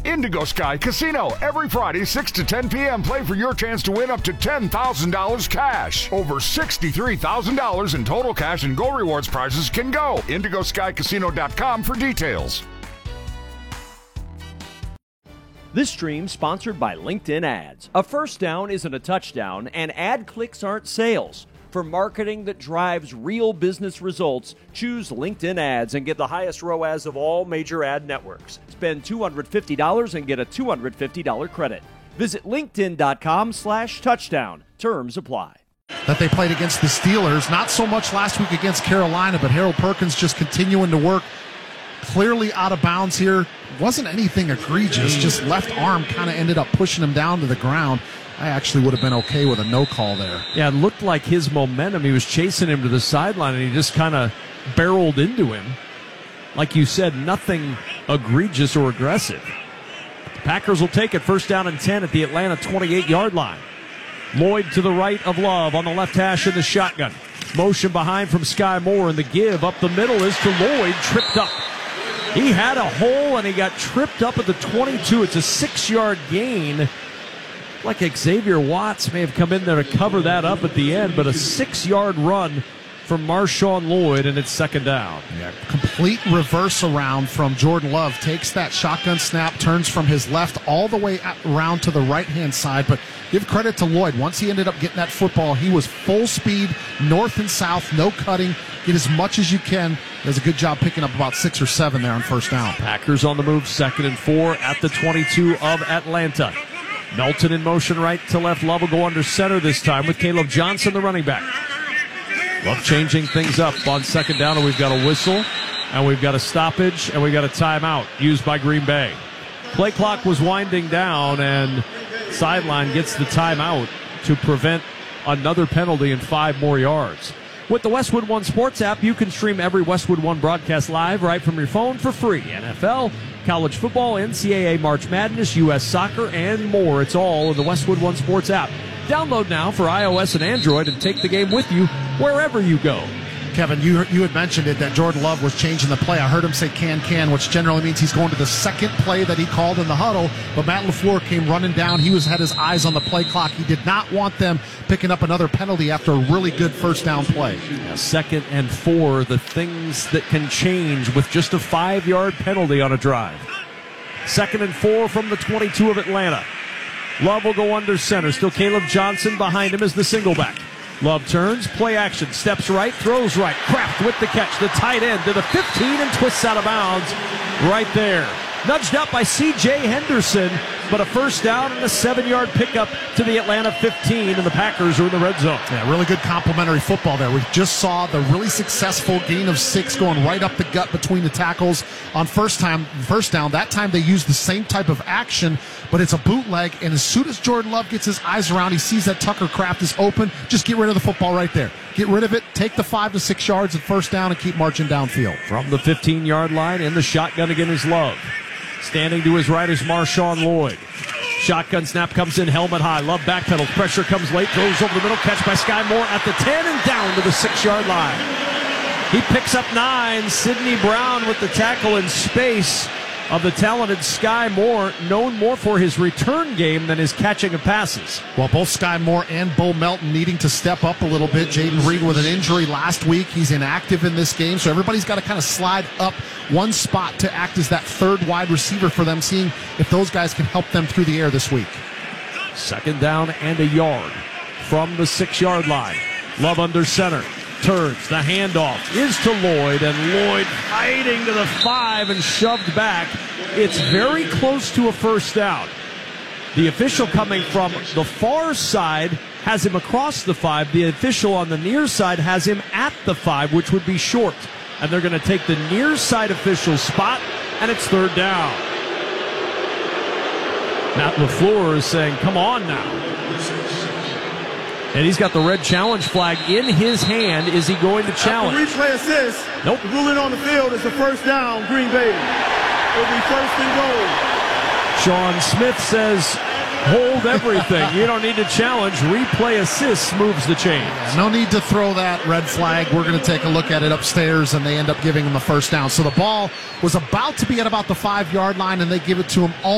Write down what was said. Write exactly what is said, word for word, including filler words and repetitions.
Indigo Sky Casino. Every Friday, six to ten p.m. Play for your chance to win up to ten thousand dollars cash. Over sixty-three thousand dollars in total cash and Go Rewards prizes can go. indigo sky casino dot com for details. This stream sponsored by LinkedIn Ads. A first down isn't a touchdown, and ad clicks aren't sales. For marketing that drives real business results, choose LinkedIn Ads and get the highest R O A S of all major ad networks. Spend two hundred fifty dollars and get a two hundred fifty dollars credit. Visit linkedin.com slash touchdown. Terms apply. That they played against the Steelers, not so much last week against Carolina, but Harold Perkins just continuing to work. Clearly out of bounds here. Wasn't anything egregious, just left arm kind of ended up pushing him down to the ground. I actually would have been okay with a no call there. Yeah, it looked like his momentum. He was chasing him to the sideline, and he just kind of barreled into him. Like you said, nothing egregious or aggressive. The Packers will take it first down and ten at the Atlanta twenty-eight-yard line. Lloyd to the right of Love on the left hash in the shotgun. Motion behind from Sky Moore, and the give up the middle is to Lloyd, tripped up. He had a hole, and he got tripped up at the twenty-two. It's a six-yard gain. Like Xavier Watts may have come in there to cover that up at the end, but a six-yard run from Marshawn Lloyd, and it's second down. Yeah, complete reverse around from Jordan Love. Takes that shotgun snap, turns from his left all the way around to the right-hand side. But give credit to Lloyd. Once he ended up getting that football, he was full speed, north and south, no cutting. Get as much as you can. Does a good job picking up about six or seven there on first down. Packers on the move, second and four at the twenty-two of Atlanta. Melton in motion right to left. Love will go under center this time with Caleb Johnson, the running back. Love changing things up on second down, and we've got a whistle, and we've got a stoppage, and we've got a timeout used by Green Bay. Play clock was winding down, and sideline gets the timeout to prevent another penalty and five more yards. With the Westwood One Sports app, you can stream every Westwood One broadcast live right from your phone for free. N F L, college football, N C double A March Madness, U S Soccer, and more. It's all in the Westwood One Sports app. Download now for iOS and Android and take the game with you wherever you go. Kevin, you you had mentioned it that Jordan Love was changing the play. I heard him say can, can, which generally means he's going to the second play that he called in the huddle. But Matt LaFleur came running down. He was had his eyes on the play clock. He did not want them picking up another penalty after a really good first down play. Yeah, second and four, the things that can change with just a five-yard penalty on a drive. Second and four from the twenty-two of Atlanta. Love will go under center. Still Caleb Johnson behind him as the single back. Love turns, play action, steps right, throws right. Kraft with the catch, the tight end to the fifteen and twists out of bounds right there. Nudged up by C J Henderson, but a first down and a seven-yard pickup to the Atlanta fifteen, and the Packers are in the red zone. Yeah, really good complimentary football there. We just saw the really successful gain of six going right up the gut between the tackles on first time, first down. That time they used the same type of action, but it's a bootleg, and as soon as Jordan Love gets his eyes around, he sees that Tucker Kraft is open, just get rid of the football right there. Get rid of it, take the five to six yards at first down, and keep marching downfield. From the fifteen-yard line, in the shotgun again is Love. Standing to his right is Marshawn Lloyd. Shotgun snap comes in, helmet high. Love backpedals. Pressure comes late. Throws over the middle. Catch by Sky Moore at the ten and down to the six-yard line. He picks up nine. Sidney Brown with the tackle in space of the talented Sky Moore, known more for his return game than his catching of passes. Well, both Sky Moore and Bo Melton needing to step up a little bit. Jaden Reed with an injury last week. He's inactive in this game, so everybody's got to kind of slide up one spot to act as that third wide receiver for them, seeing if those guys can help them through the air this week. Second down and a yard from the six-yard line. Love under center. Turns. The handoff is to Lloyd, and Lloyd fighting to the five and shoved back. It's very close to a first down. The official coming from the far side has him across the five. The official on the near side has him at the five, which would be short. And they're going to take the near side official's spot, and it's third down. Matt LaFleur is saying, come on now. And he's got the red challenge flag in his hand. Is he going to challenge? After replay assist. Nope. The ruling on the field is a first down, Green Bay. It'll be first and goal. Sean Smith says, hold everything. You don't need to challenge. Replay assist moves the chains. Yeah, no need to throw that red flag. We're going to take a look at it upstairs, and they end up giving him the first down. So the ball was about to be at about the five-yard line, and they give it to him all